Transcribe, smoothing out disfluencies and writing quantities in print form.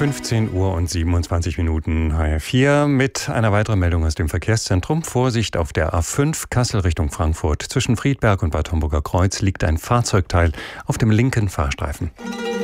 15 Uhr und 27 Minuten HR4 mit einer weiteren Meldung aus dem Verkehrszentrum. Vorsicht auf der A5 Kassel Richtung Frankfurt. Zwischen Friedberg und Bad Homburger Kreuz liegt ein Fahrzeugteil auf dem linken Fahrstreifen.